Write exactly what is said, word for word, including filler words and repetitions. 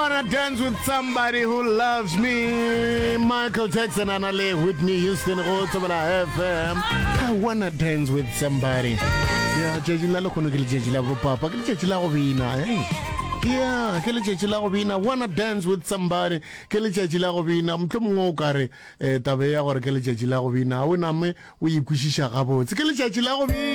wanna dance with somebody who loves me. Michael Jackson and Ale Whitney Houston Rotsabala F M. I wanna dance with somebody. Yeah, jeje la lo kono ke jeje la go papa, ke jeje la go bina. Yeah, ke jeje la go bina. Wanna dance with somebody. Ke jeje la go bina. Mtlomong o kare eh tabe ya gore ke jeje la go bina. O na me o ikushisha gabotse. Ke jeje la go bina.